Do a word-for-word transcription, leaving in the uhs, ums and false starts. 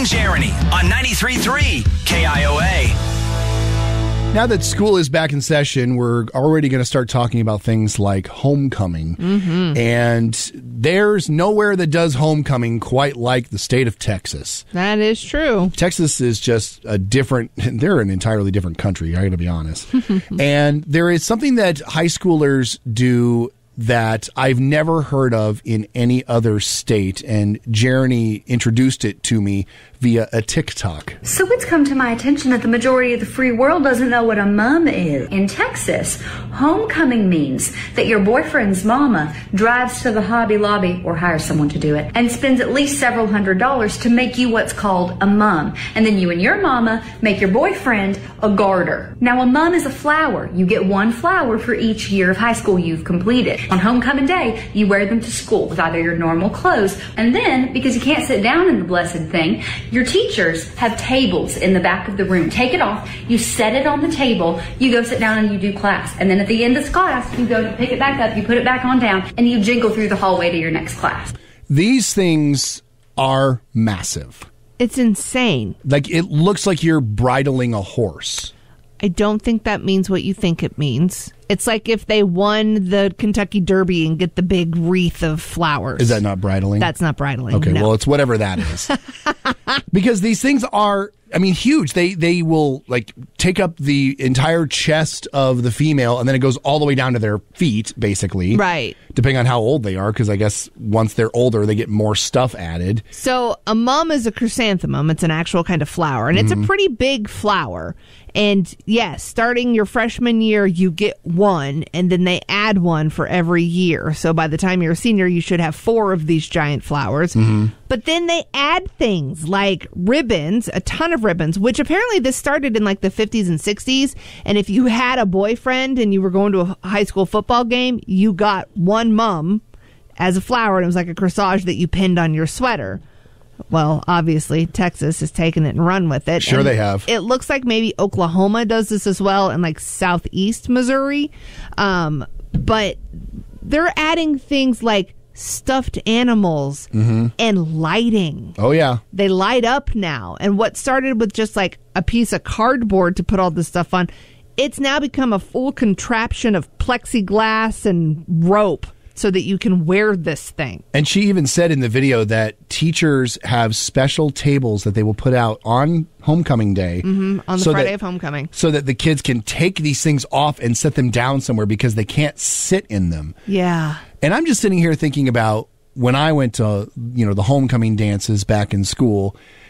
and Jeremy on ninety-three point three K I O A. Now that school is back in session, we're already going to start talking about things like homecoming. Mm-hmm. And there's nowhere that does homecoming quite like the state of Texas. That is true. Texas is just a different, they're an entirely different country, I got to be honest. And there is something that high schoolers do that I've never heard of in any other state, and Jeremy introduced it to me via a TikTok. So it's come to my attention that the majority of the free world doesn't know what a mum is. In Texas, homecoming means that your boyfriend's mama drives to the Hobby Lobby or hires someone to do it and spends at least several hundred dollars to make you what's called a mum. And then you and your mama make your boyfriend a garter. Now, a mum is a flower. You get one flower for each year of high school you've completed. On homecoming day, you wear them to school with either your normal clothes, and then, because you can't sit down in the blessed thing, your teachers have tables in the back of the room. Take it off, you set it on the table, you go sit down and you do class. And then at the end of class, you go to pick it back up, you put it back on down, and you jingle through the hallway to your next class. These things are massive. It's insane. Like, it looks like you're bridling a horse. I don't think that means what you think it means. It's like if they won the Kentucky Derby and get the big wreath of flowers. Is that not bridling? That's not bridling. Okay, no. well, it's whatever that is. Because these things are, I mean, huge. They they will, like, take up the entire chest of the female, and then it goes all the way down to their feet, basically. Right. Depending on how old they are, because I guess once they're older, they get more stuff added. So a mum is a chrysanthemum. It's an actual kind of flower, and Mm-hmm. it's a pretty big flower. And yes, starting your freshman year, you get one, and then they add one for every year. So by the time you're a senior, you should have four of these giant flowers. Mm-hmm. But then they add things like ribbons, a ton of ribbons, which apparently this started in like the fifties and sixties. And if you had a boyfriend and you were going to a high school football game, you got one mum as a flower, and it was like a corsage that you pinned on your sweater. Well, obviously, Texas has taken it and run with it. Sure, and they have. It looks like maybe Oklahoma does this as well, and like southeast Missouri. Um, but they're adding things like stuffed animals Mm-hmm. and lighting. Oh, yeah. They light up now. And what started with just like a piece of cardboard to put all this stuff on, it's now become a full contraption of plexiglass and rope so that you can wear this thing. And she even said in the video that teachers have special tables that they will put out on homecoming day. Mm-hmm, on the so Friday that, of homecoming. So that the kids can take these things off and set them down somewhere because they can't sit in them. Yeah. And I'm just sitting here thinking about when I went to, you know, the homecoming dances back in school,